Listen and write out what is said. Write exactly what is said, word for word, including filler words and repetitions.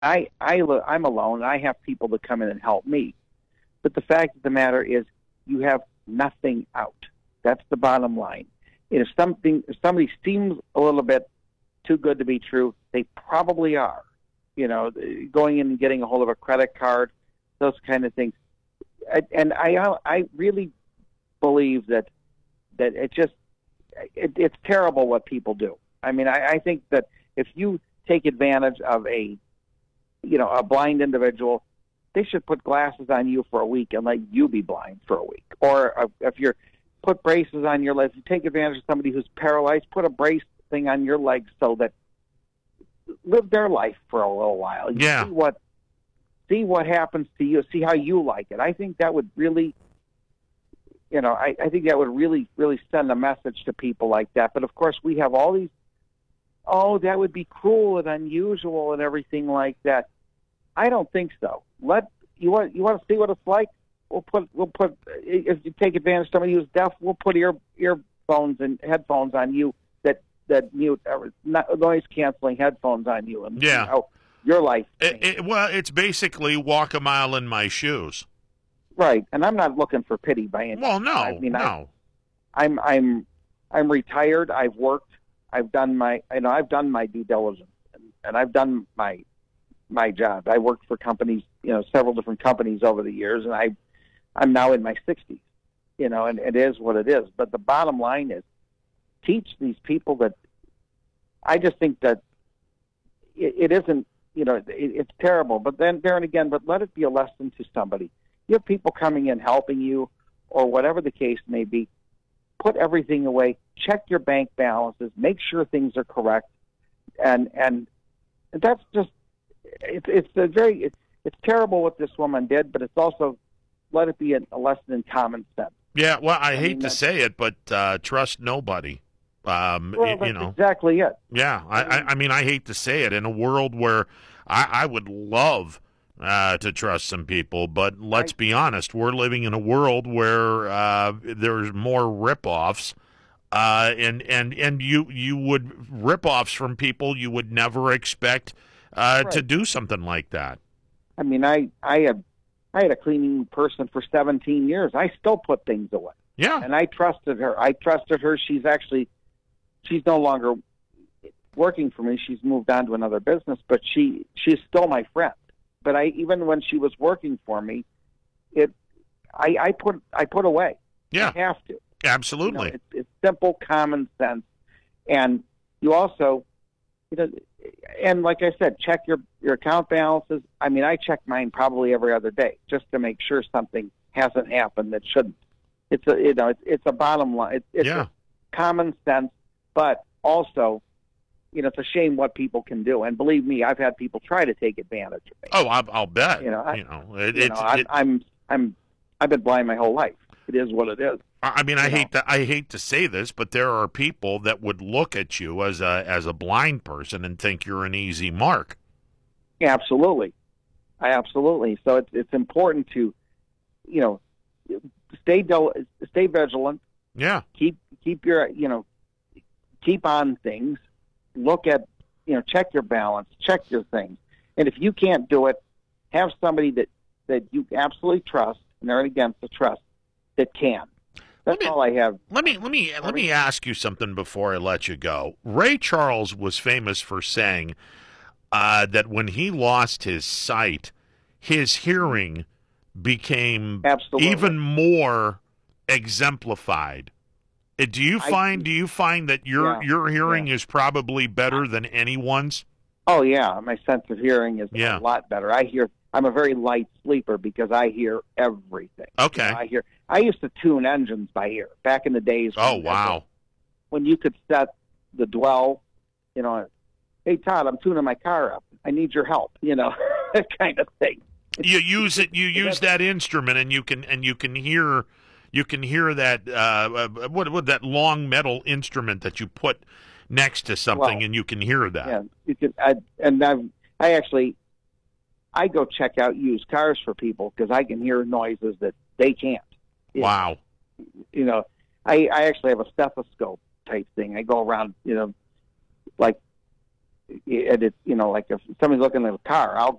I, I, li- I'm alone. I have people that come in and help me. But the fact of the matter is you have nothing out. That's the bottom line. And if something, if somebody seems a little bit too good to be true, they probably are. You know, going in and getting a hold of a credit card, those kind of things. And I, I really believe that that it just it, it's terrible what people do. I mean, I, I think that if you take advantage of a you know a blind individual, they should put glasses on you for a week and let you be blind for a week. Or uh, if you're put braces on your legs, you take advantage of somebody who's paralyzed, put a brace thing on your legs so that live their life for a little while. You yeah. See what see what happens to you. See how you like it. I think that would really, you know, I, I think that would really, really send a message to people like that. But of course, we have all these. Oh, that would be cruel and unusual and everything like that. I don't think so. Let you want you want to see what it's like. We'll put we'll put if you take advantage of somebody who's deaf, we'll put ear earphones and headphones on you that that mute or noise canceling headphones on you and yeah. see how your life. It, it, well, it's basically walk a mile in my shoes. Right, and I'm not looking for pity by any. Well, no, I mean, no. I, I'm I'm I'm retired. I've worked. I've done my you know I've done my due diligence and, and I've done my my job. I worked for companies, you know, several different companies over the years, and I I'm now in my sixties, you know, and it is what it is. But the bottom line is, teach these people that. I just think that it, it isn't, you know, it, it's terrible. But then there and again, but let it be a lesson to somebody. You have people coming in helping you, or whatever the case may be. Put everything away. Check your bank balances. Make sure things are correct, and and that's just it's it's a very it's it's terrible what this woman did, but it's also let it be a, a lesson in common sense. Yeah, well, I, I hate mean, to say it, but uh, trust nobody. Um, well, you, that's you know exactly it. Yeah, I, I, I mean, I hate to say it. In a world where I, I would love uh, to trust some people, but let's I, be honest, we're living in a world where uh, there's more ripoffs, uh, and and and you you would ripoffs from people you would never expect uh, right. to do something like that. I mean, I I had I had a cleaning person for seventeen years. I still put things away. Yeah, and I trusted her. I trusted her. She's actually. She's no longer working for me. She's moved on to another business, but she she's still my friend. But I even when she was working for me, it I, I put I put away. Yeah, I have to. Absolutely. You know, it's, it's simple common sense, and you also, you know, and like I said, check your your account balances. I mean, I check mine probably every other day just to make sure something hasn't happened that shouldn't. It's a you know it's, it's a bottom line. It's, it's yeah. a common sense. But also, you know, it's a shame what people can do. And believe me, I've had people try to take advantage of me. Oh, I'll, I'll bet. You know, I, you know, it, you it's, know I'm, it, I'm, I'm, I've been blind my whole life. It is what it is. I mean, I you hate know. to I hate to say this, but there are people that would look at you as a as a blind person and think you're an easy mark. Absolutely, I absolutely. So it's it's important to, you know, stay del- stay vigilant. Yeah. Keep keep your you know. Keep on things, look at, you know, check your balance, check your things. And if you can't do it, have somebody that, that you absolutely trust, and they're against the trust, that can. That's me, all I have. Let me let me let me ask you something before I let you go. Ray Charles was famous for saying uh, that when he lost his sight, his hearing became Absolutely. even more exemplified. Do you find I, do you find that your yeah, your hearing yeah. is probably better than anyone's? Oh yeah, my sense of hearing is yeah. a lot better. I hear. I'm a very light sleeper because I hear everything. Okay. You know, I hear. I used to tune engines by ear back in the days. Oh when, wow. When you could set the dwell, you know, hey Todd, I'm tuning my car up. I need your help. You know, that kind of thing. You use it. You use that instrument, and you can and you can hear. You can hear that uh, what what that long metal instrument that you put next to something, well, and you can hear that. Yeah, you can. I, and I, I actually, I go check out used cars for people because I can hear noises that they can't. Wow. You know, I, I actually have a stethoscope type thing. I go around, you know, like and it's, you know, like if somebody's looking at a car, I'll